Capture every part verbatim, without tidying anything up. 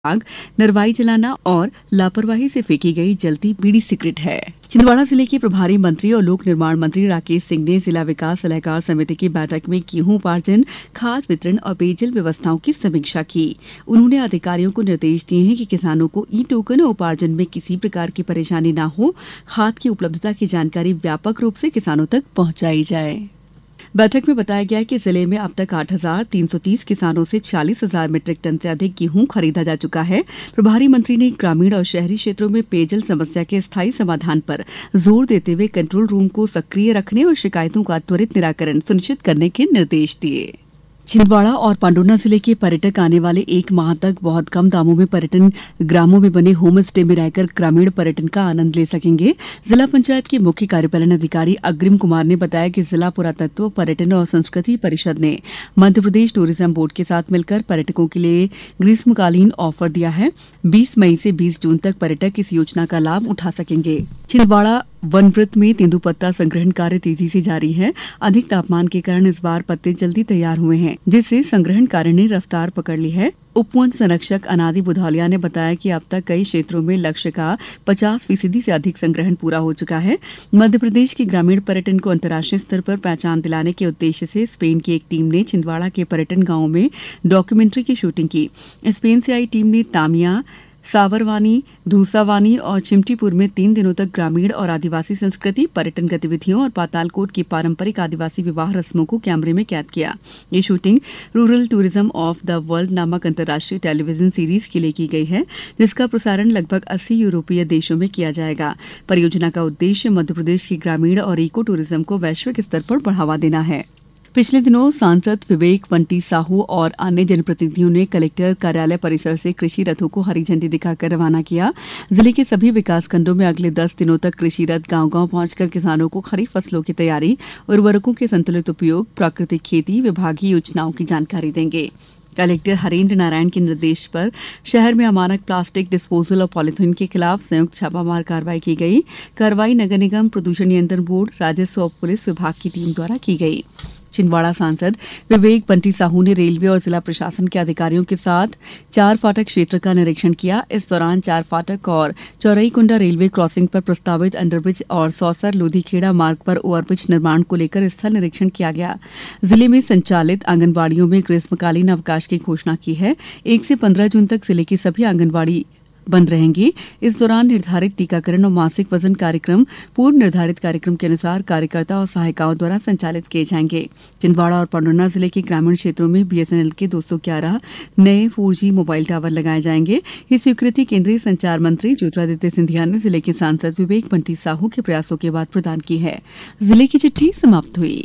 आग, नरवाई जलाना और लापरवाही से फेंकी गई जलती बीड़ी सिगरेट है। छिंदवाड़ा जिले के प्रभारी मंत्री और लोक निर्माण मंत्री राकेश सिंह ने जिला विकास सलाहकार समिति की बैठक में गेहूं उपार्जन, खाद वितरण और पेयजल व्यवस्थाओं की समीक्षा की। उन्होंने अधिकारियों को निर्देश दिए हैं कि किसानों को ई टोकन और उपार्जन में किसी प्रकार की परेशानी न हो। खाद की उपलब्धता की जानकारी व्यापक रूप से किसानों तक पहुंचाई जाए। बैठक में बताया गया कि जिले में अब तक आठ हजार तीन सौ तीस किसानों से छियालीस हजार मीट्रिक टन से अधिक गेहूं खरीदा जा चुका है। प्रभारी मंत्री ने ग्रामीण और शहरी क्षेत्रों में पेयजल समस्या के स्थायी समाधान पर जोर देते हुए कंट्रोल रूम को सक्रिय रखने और शिकायतों का त्वरित निराकरण सुनिश्चित करने के निर्देश दिए। छिंदवाड़ा और पांडुर्ना जिले के पर्यटक आने वाले एक माह तक बहुत कम दामों में पर्यटन ग्रामों में बने होम स्टे में रहकर ग्रामीण पर्यटन का आनंद ले सकेंगे। जिला पंचायत के मुख्य कार्यपालन अधिकारी अग्रिम कुमार ने बताया कि जिला पुरातत्व, पर्यटन और संस्कृति परिषद ने मध्य प्रदेश टूरिज्म बोर्ड के साथ मिलकर पर्यटकों के लिए ग्रीष्मकालीन ऑफर दिया है। बीस मई से बीस जून तक पर्यटक इस योजना का लाभ उठा सकेंगे। छिंदवाड़ा वनवृत्त में तेंदुपत्ता संग्रहण कार्य तेजी से जारी है। अधिक तापमान के कारण इस बार पत्ते जल्दी तैयार हुए हैं, जिससे संग्रहण कार्य ने रफ्तार पकड़ ली है। उपवन संरक्षक अनादि बुधौलिया ने बताया कि अब तक कई क्षेत्रों में लक्ष्य का पचास फीसदी से अधिक संग्रहण पूरा हो चुका है। मध्य प्रदेश के ग्रामीण पर्यटन को अंतर्राष्ट्रीय स्तर पर पहचान दिलाने के उद्देश्य से स्पेन की एक टीम ने छिंदवाड़ा के पर्यटन गांवों में डॉक्यूमेंट्री की शूटिंग की। स्पेन से आई टीम ने तामिया, सावरवानी, धूसावानी और चिमटीपुर में तीन दिनों तक ग्रामीण और आदिवासी संस्कृति, पर्यटन गतिविधियों और पातालकोट की पारंपरिक आदिवासी विवाह रस्मों को कैमरे में कैद किया। ये shooting rural tourism of the world नामक अंतर्राष्ट्रीय टेलीविजन सीरीज के लिए की गई है, जिसका प्रसारण लगभग अस्सी यूरोपीय देशों में किया जाएगा। परियोजना का उद्देश्य मध्य प्रदेश की ग्रामीण और इको टूरिज्म को वैश्विक स्तर पर बढ़ावा देना है। पिछले दिनों सांसद विवेक बंटी साहू और अन्य जनप्रतिनिधियों ने कलेक्टर कार्यालय परिसर से कृषि रथों को हरी झंडी दिखाकर रवाना किया। जिले के सभी विकास खंडों में अगले दस दिनों तक कृषि रथ गांव-गांव पहुंचकर किसानों को खरीफ फसलों की तैयारी, उर्वरकों के संतुलित उपयोग, प्राकृतिक खेती, विभागीय योजनाओं की जानकारी देंगे। कलेक्टर हरेंद्र नारायण के निर्देश पर शहर में अमानक प्लास्टिक डिस्पोजल और पॉलीथीन के खिलाफ संयुक्त छापामार कार्रवाई की गई। कार्रवाई नगर निगम, प्रदूषण नियंत्रण बोर्ड, राजस्व और पुलिस विभाग की टीम द्वारा की गई। छिंदवाड़ा सांसद विवेक बंटी साहू ने रेलवे और जिला प्रशासन के अधिकारियों के साथ चार फाटक क्षेत्र का निरीक्षण किया। इस दौरान चार फाटक और चौरईकुंडा रेलवे क्रॉसिंग पर प्रस्तावित अंडरब्रिज और सौसर लोधीखेड़ा मार्ग पर ओवरब्रिज निर्माण को लेकर स्थल निरीक्षण किया गया। जिले में संचालित आंगनबाड़ियों में ग्रीष्मकालीन अवकाश की घोषणा की है। एक से पंद्रह जून तक जिले की सभी आंगनबाड़ी बंद रहेंगी। इस दौरान निर्धारित टीकाकरण और मासिक वजन कार्यक्रम पूर्व निर्धारित कार्यक्रम के अनुसार कार्यकर्ता और सहायिकाओं द्वारा संचालित किए जाएंगे। छिंदवाड़ा और पांडुर्ना जिले के ग्रामीण क्षेत्रों में बीएसएनएल के दो सौ ग्यारह नए फोर जी मोबाइल टावर लगाए जाएंगे। ये स्वीकृति केंद्रीय संचार मंत्री ज्योतिरादित्य सिंधिया ने जिले के सांसद विवेक बंटी साहू के प्रयासों के बाद प्रदान की है। जिले की चिट्ठी समाप्त हुई।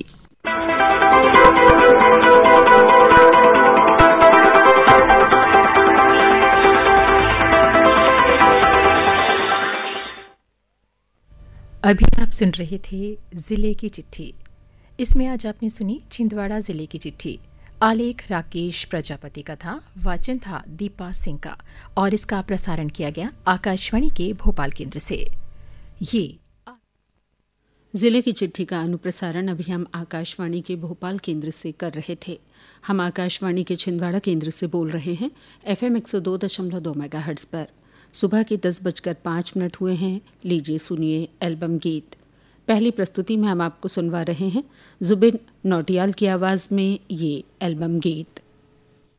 अभी आप सुन रहे थे जिले की चिट्ठी। इसमें आज आपने सुनी छिंदवाड़ा जिले की चिट्ठी। आलेख राकेश प्रजापति का था, वाचन था दीपा सिंह का और इसका प्रसारण किया गया आकाशवाणी के भोपाल केंद्र से। ये जिले की चिट्ठी का अनुप्रसारण अभी हम आकाशवाणी के भोपाल केंद्र से कर रहे थे। हम आकाशवाणी के छिंदवाड़ा केंद्र से बोल रहे हैं एफएम एक सौ दो दशमलव दो मेगाहर्ट्ज पर। सुबह के दस बजकर पाँच मिनट हुए हैं। लीजिए सुनिए एल्बम गीत। पहली प्रस्तुति में हम आपको सुनवा रहे हैं जुबिन नौटियाल की आवाज़ में ये एल्बम गीत।